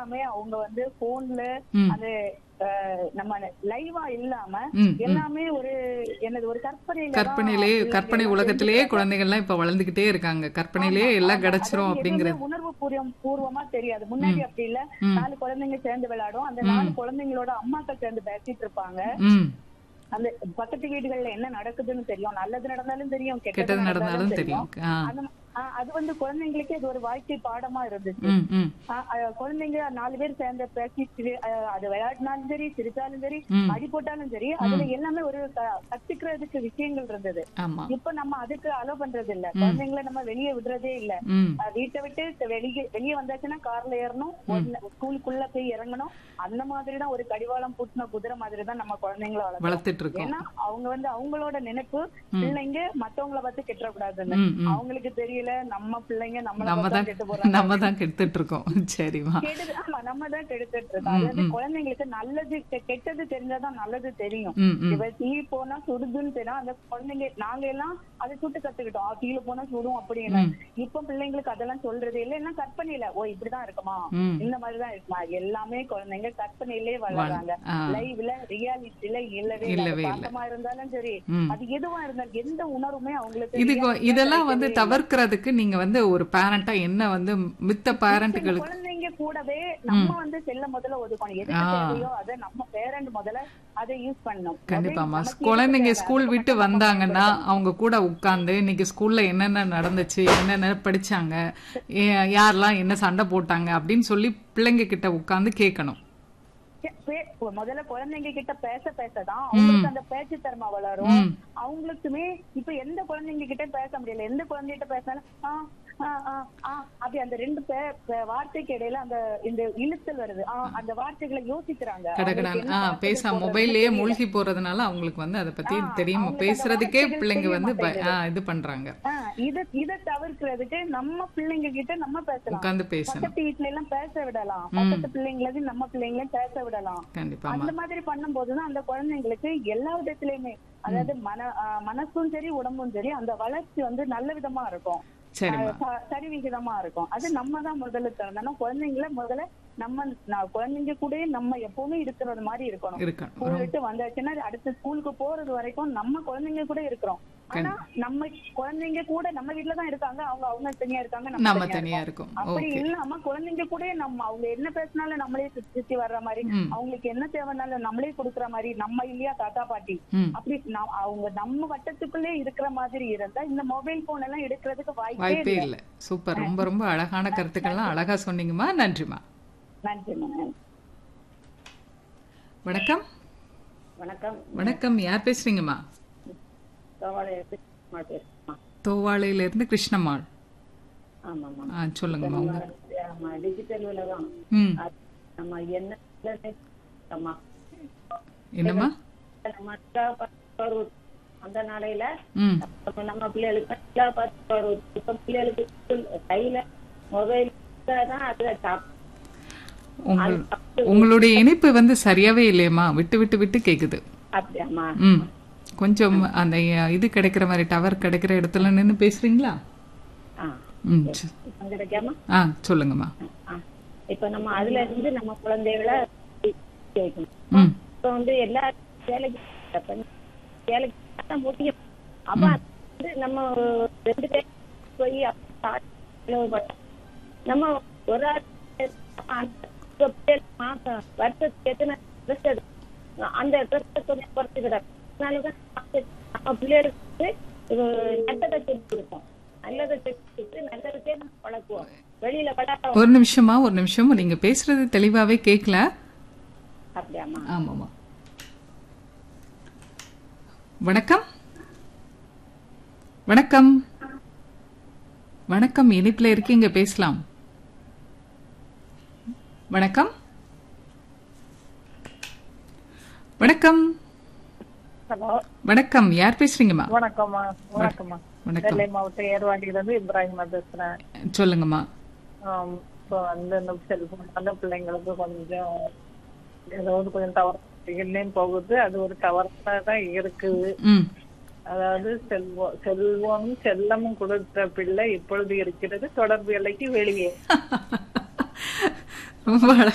எல்லாமே அவங்க வந்து போன்ல அது நம்ம லைவா இல்லாம எல்லாமே ஒரு என்னது ஒரு கற்பனை உலகத்திலேயே குழந்தைகள் எல்லாம் இப்ப வளர்ந்துகிட்டே இருக்காங்க. கற்பனையிலேயே எல்லாம் கிடைச்சிரும் அப்படிங்கறது உணர்வு பூர்வமா தெரியாது. முன்னாடி அப்படி இல்ல, 4 குழந்தைங்க சேர்ந்து விளையாடும். அந்த 4 குழந்தைங்களோட அம்மாக்கள் சேர்ந்து பேசிட்டு இருப்பாங்க. அந்த பக்கத்து வீடுகள்ல என்ன நடக்குதுன்னு தெரியும். நல்லது நடந்தாலும் தெரியும், கெட்டது நடந்தாலும் தெரியும். அது வந்து குழந்தைங்களுக்கே அது ஒரு வாழ்க்கை பாடமா இருந்துச்சு. குழந்தைங்க 4 பேர் சேர்ந்து பேசிட்டு அது விளையாடினாலும் சரி, சிரிச்சாலும் சரி, அடி போட்டாலும் சரி, அதுல எல்லாமே ஒரு கத்துக்கிறதுக்கு விஷயங்கள் இருந்தது. இப்ப நம்ம அதுக்கு அலோ பண்றது இல்ல. குழந்தைங்களை நம்ம வெளியே விடுறதே இல்ல. வீட்டை விட்டு வெளியே வந்தாச்சுன்னா கார்ல ஏறணும், ஸ்கூலுக்குள்ள போய் இறங்கணும். அந்த மாதிரிதான் ஒரு கடிவாளம் பூட்டின குதிரை மாதிரிதான் நம்ம குழந்தைங்களை வளர்த்துட்டு இருக்கோம். ஏன்னா அவங்க வந்து அவங்களோட நினைப்பு பிள்ளைங்க மத்தவங்களை பார்த்து கெட்டக்கூடாதுன்னு அவங்களுக்கு தெரியல. நம்ம பிள்ளைங்க நம்ம தான் கெடுத்துட்டு இருக்கோம். சரிமா, ஆமா, நம்ம தான் கெடுத்துட்டு இருக்கோம். அதாவது குழந்தைங்களுக்கு நல்லது கெட்டது தெரிஞ்சாதான் நல்லது தெரியும். இப்ப தீ போனா சுடுதுன்னு தெரியும். அந்த குழந்தைங்க நாங்க எல்லாம் அதை சுட்டு கத்துக்கிட்டோம். தீல போனா சுடும் அப்படின்னு. இப்ப பிள்ளைங்களுக்கு அதெல்லாம் சொல்றதே இல்ல. என்ன கற்பனையில இப்படிதான் இருக்குமா, இந்த மாதிரிதான் இருக்குமா, எல்லாமே குழந்தைங்க கற்பனையிலே வளர்றாங்க. லைவ்ல ரியாலிட்டில இல்லவே இல்ல. பாசமா இருந்தாலும் சரி, அது எதுவா இருந்தாலும் எந்த உணர்வுமே அவங்களுக்கு இதெல்லாம் வந்து தவிர்க்கிறதுக்கு நீங்க வந்து ஒரு பேரண்டா என்ன வந்து மித்த பேரண்ட்களுக்கு குழந்தைங்க கூடவே நம்ம வந்து செல்ல முதல்ல ஒதுக்கணும். எதுக்கு தேவையோ அதை நம்ம பேரண்ட் முதல்ல அதை யூஸ் பண்ணணும். கண்டிப்பாமா. குழந்தைங்க ஸ்கூல் விட்டு வந்தாங்கன்னா அவங்க கூட உட்கார்ந்து இன்னைக்கு ஸ்கூல்ல என்னென்ன நடந்துச்சு, என்னென்ன படிச்சாங்க, யாரெல்லாம் என்ன சண்டை போட்டாங்க அப்படின்னு சொல்லி பிள்ளைங்க கிட்ட உட்கார்ந்து கேட்கணும். முதல்ல குழந்தைங்க கிட்ட பேசதான் அவங்களுக்கு அந்த பேச்சு திறமை வளரும். அவங்களுக்குமே இப்ப எந்த குழந்தைங்க கிட்ட பேச முடியல. எந்த குழந்தைகிட்ட பேசினாலும் அப்படி அந்த 2 வார்த்தைக்கு இடையில அந்த இந்த இழுத்தல் வருது. அந்த வார்த்தைகளை யோசிக்கிறாங்க. பேச மொபைல்லயே மூழ்கி போறதுனால அவங்களுக்கு வந்து அதை பத்தி தெரியும். பேசுறதுக்கே பிள்ளைங்க வந்து இது பண்றாங்க. இதை தவிர்க்கிறதுக்கு நம்ம பிள்ளைங்க கிட்ட நம்ம பேசலாம், உட்கார்ந்து பேசணும். பக்கத்து வீட்டுல எல்லாம் பேச விடலாம், பக்கத்து பிள்ளைங்களையும் நம்ம பிள்ளைங்களையும் பேச விடலாம். அந்த மாதிரி பண்ணும் போதுதான் அந்த குழந்தைங்களுக்கு எல்லா விதத்திலயுமே, அதாவது மனசும் சரி உடம்பும் சரி, அந்த வளர்ச்சி வந்து நல்ல விதமா இருக்கும், சரி விகிதமா இருக்கும். அது நம்ம தான் முதல்ல தரணும். குழந்தைங்களை முதல்ல நம்ம குழந்தைங்க கூட நம்ம எப்பவுமே இருக்கிறது மாதிரி இருக்கணும். ஸ்கூல் விட்டு வந்தாச்சுன்னா அடுத்த ஸ்கூலுக்கு போறது வரைக்கும் நம்ம குழந்தைங்க கூட இருக்கிறோம். ஆனா நம்ம குழந்தைங்க கூட நம்ம வீட்டுலதான் இருக்காங்க, அவங்க தனியா இருக்காங்க, நம்ம தனியா இருக்கோம். அப்படி இல்லாம குழந்தைங்க கூட நம்ம அவங்க என்ன பேசினாலும் நம்மளே சுத்தி வர்ற மாதிரி, அவங்களுக்கு என்ன தேவைனாலும் நம்மளே கொடுக்குற மாதிரி, நம்ம இல்லையா தாத்தா பாட்டி அப்படி அவங்க நம்ம வட்டத்துக்குள்ளே இருக்கிற மாதிரி இருந்தா இந்த மொபைல் போன் எல்லாம் எடுக்கிறதுக்கு வாய்ப்பே இல்ல. சூப்பர், ரொம்ப ரொம்ப அழகான கருத்துக்கள்லாம் அழகா சொன்னீங்கம்மா. நன்றிமா. வணக்கம். வணக்கம், யார் பேசுறீங்கம்மா? தோவாளையில இருந்து கிருஷ்ணம்மாள். சொல்லுங்கம்மா. என்னம்மா? அந்த நாளையில நம்ம பிள்ளைகளுக்கு பிள்ளைகளுக்கு கையில மொபைல் தான் அது. உங்களுடைய இணைப்பு வந்து சரியாவே இல்லையம்மா, விட்டு விட்டு விட்டு கேக்குது. கொஞ்சம் அந்த இது கிடைக்கிற மாதிரி டவர் கிடைக்கிற இடத்துல நின்னு பேசுறீங்களா? சொல்லுங்கம்மா. இப்ப நம்ம அதுல இருந்து நம்ம குழந்தைகளை இப்ப வந்து எல்லா வேலைக்கு முடியும். அப்ப நம்ம 2 பேர் போய் நம்ம ஒரு வருஷத்துக்கு எத்தனை ட்ரெஸ் எடுக்கும், அந்த ட்ரெஸ் கொஞ்சம் குறைச்சுக்கிடும். அதனாலதான் நம்ம பிள்ளைகளுக்கு நல்லதை சொல்லி கொடுப்போம், நல்லதை செஞ்சு நல்லதுக்கே நம்ம பழக்குவோம். வெளியில விளையாட ஒரு நிமிஷம் நீங்க பேசுறது தெளிவாவே கேட்கல. அப்படியாமா? ஆமாமா. வணக்கம். வணக்கம். வணக்கம், இணைப்புல இருக்கீங்க, பேசலாம். வணக்கம். வணக்கம். வணக்கம், யார் பேசுறீங்கம்மா? வணக்கம்மா. நெல்லை மாவட்டம் ஏர்வாடியில இருந்து இப்ராஹிமா பேசுறேன். சொல்லுங்கம்மா. இப்போ வந்து செல்போன் பிள்ளைங்களுக்கு கொஞ்சம் ஏதாவது கொஞ்சம் தவறு போகுது. அது ஒரு தவறா தான் இருக்குது. அதாவது செல்வமும் செல்லமும் கொடுத்த பிள்ளை இப்பொழுது இருக்கிறது தொடர்பு எல்லைக்கு வெளியே. ரொம்ப